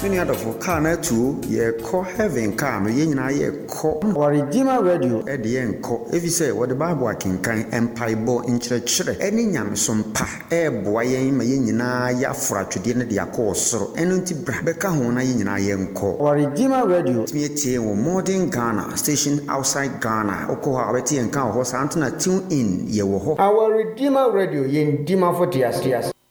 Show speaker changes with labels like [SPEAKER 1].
[SPEAKER 1] Many other for car na too, ye call heaven car, no yen na ye call
[SPEAKER 2] or Redeemer Radio
[SPEAKER 1] at the end call. If you say what the Bible can empire bo in church, any yam some pa, boy, my yen na ya fra to dinner the course, and unti Brebecca Hona yen na yen call.
[SPEAKER 2] or Redeemer Radio,
[SPEAKER 1] Smith or modern Ghana, station outside Ghana, Okoha, Betty and Cow, Santana tune in, ye will
[SPEAKER 2] our Redeemer Radio, yen Dima Fortias.